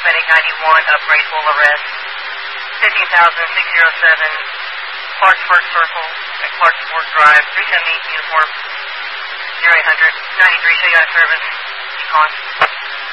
Medic 91, upgrade full arrest. 15,607, Clarksburg Circle at Clarksburg Drive, 378 uniform, 0800, 93, show you out of service, Econ.